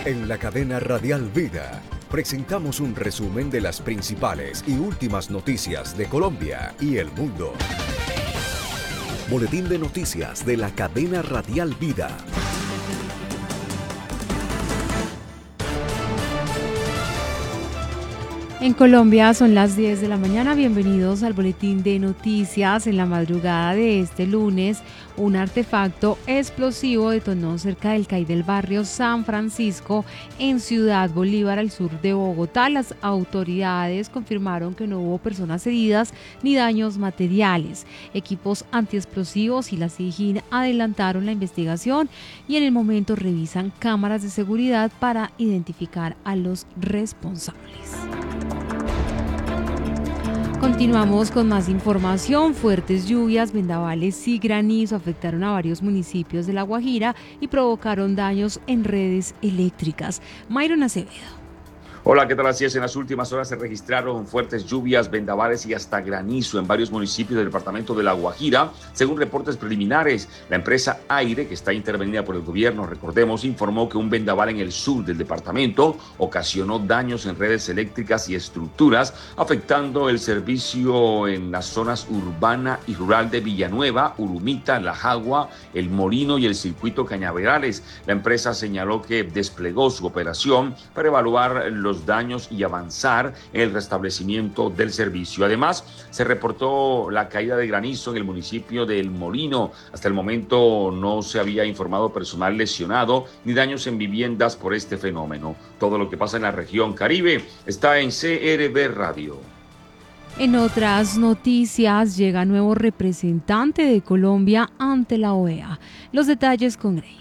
En la cadena Radial Vida presentamos un resumen de las principales y últimas noticias de Colombia y el mundo. Boletín de noticias de la cadena Radial Vida. En Colombia son las 10 de la mañana. Bienvenidos al boletín de noticias. En la madrugada de este lunes, un artefacto explosivo detonó cerca del CAI del barrio San Francisco en Ciudad Bolívar, al sur de Bogotá. Las autoridades confirmaron que no hubo personas heridas ni daños materiales. Equipos antiexplosivos y la SIJIN adelantaron la investigación y en el momento revisan cámaras de seguridad para identificar a los responsables. Continuamos con más información. Fuertes lluvias, vendavales y granizo afectaron a varios municipios de La Guajira y provocaron daños en redes eléctricas. Myron Acevedo. Hola, ¿qué tal? Así es, en las últimas horas se registraron fuertes lluvias, vendavales y hasta granizo en varios municipios del departamento de La Guajira. Según reportes preliminares, la empresa Aire, que está intervenida por el gobierno, recordemos, informó que un vendaval en el sur del departamento ocasionó daños en redes eléctricas y estructuras, afectando el servicio en las zonas urbana y rural de Villanueva, Urumita, La Jagua, El Molino y el circuito Cañaverales. La empresa señaló que desplegó su operación para evaluar los daños y avanzar en el restablecimiento del servicio. Además, se reportó la caída de granizo en el municipio de El Molino. Hasta el momento no se había informado personal lesionado ni daños en viviendas por este fenómeno. Todo lo que pasa en la región Caribe está en CRB Radio. En otras noticias, llega nuevo representante de Colombia ante la OEA. Los detalles con Grace.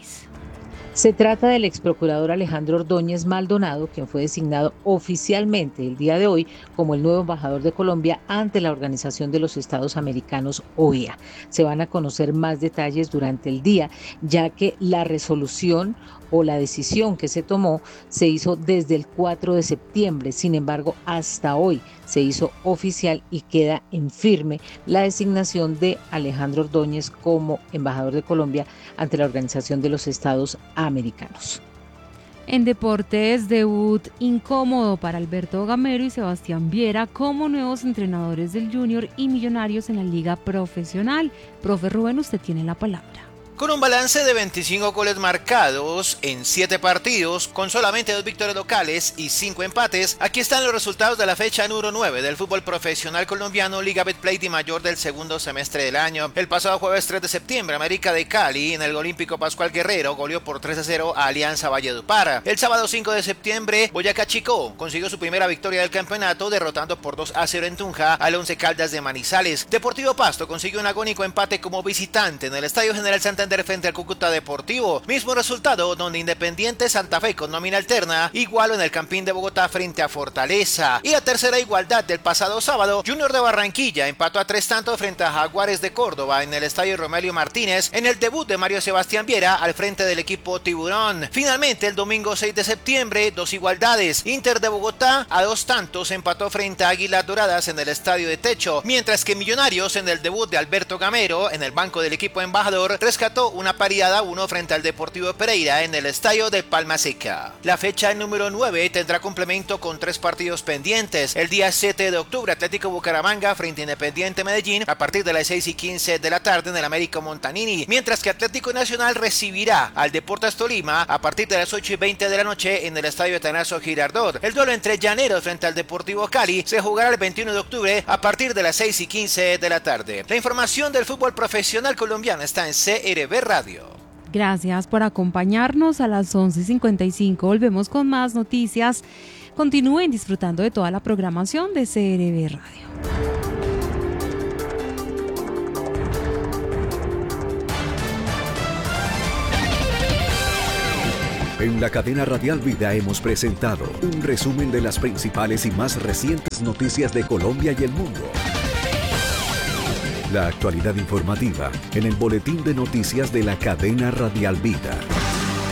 Se trata del ex procurador Alejandro Ordóñez Maldonado, quien fue designado oficialmente el día de hoy como el nuevo embajador de Colombia ante la Organización de los Estados Americanos, OEA. Se van a conocer más detalles durante el día, ya que la resolución o la decisión que se tomó se hizo desde el 4 de septiembre. Sin embargo, hasta hoy se hizo oficial y queda en firme la designación de Alejandro Ordóñez como embajador de Colombia ante la Organización de los Estados Americanos. En deportes, debut incómodo para Alberto Gamero y Sebastián Viera como nuevos entrenadores del Junior y Millonarios en la liga profesional. Profe Rubén, usted tiene la palabra. Con un balance de 25 goles marcados en 7 partidos, con solamente 2 victorias locales y 5 empates, aquí están los resultados de la fecha número 9 del fútbol profesional colombiano, Liga Betplay Di Mayor del segundo semestre del año. El pasado jueves 3 de septiembre, América de Cali, en el Olímpico Pascual Guerrero, goleó por 3-0 a Alianza Valledupar. El sábado 5 de septiembre, Boyacá Chicó consiguió su primera victoria del campeonato, derrotando por 2-0 en Tunja al Once Caldas de Manizales. Deportivo Pasto consiguió un agónico empate como visitante en el Estadio General Santander frente al Cúcuta Deportivo. Mismo resultado donde Independiente Santa Fe con nómina alterna igualó en el Campín de Bogotá frente a Fortaleza. Y la tercera igualdad del pasado sábado, Junior de Barranquilla empató a 3 tantos frente a Jaguares de Córdoba en el Estadio Romelio Martínez en el debut de Mario Sebastián Viera al frente del equipo Tiburón. Finalmente, el domingo 6 de septiembre, 2 igualdades. Inter de Bogotá a 2 tantos empató frente a Águilas Doradas en el Estadio de Techo, mientras que Millonarios, en el debut de Alberto Gamero en el banco del equipo embajador, rescató una paridad a 1 frente al Deportivo Pereira en el estadio de Palma Seca. La fecha número 9 tendrá complemento con 3 partidos pendientes. El día 7 de octubre, Atlético Bucaramanga frente a Independiente Medellín a partir de las 6:15 de la tarde en el América Montanini, mientras que Atlético Nacional recibirá al Deportes Tolima a partir de las 8:20 de la noche en el estadio Atanasio Girardot. El duelo entre Llaneros frente al Deportivo Cali se jugará el 21 de octubre a partir de las 6:15 de la tarde. La información del fútbol profesional colombiano está en CRB Radio. Gracias por acompañarnos. A las 11:55 volvemos con más noticias. Continúen disfrutando de toda la programación de CRB Radio. En la cadena Radial Vida hemos presentado un resumen de las principales y más recientes noticias de Colombia y el mundo. La actualidad informativa en el boletín de noticias de la cadena Radial Vida.